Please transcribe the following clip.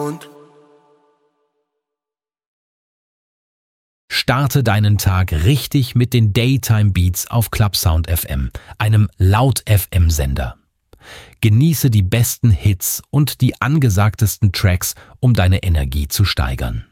Starte deinen Tag richtig mit den Daytime Beats auf Clubsound FM, einem Laut-FM-Sender. Genieße die besten Hits und die angesagtesten Tracks, um deine Energie zu steigern.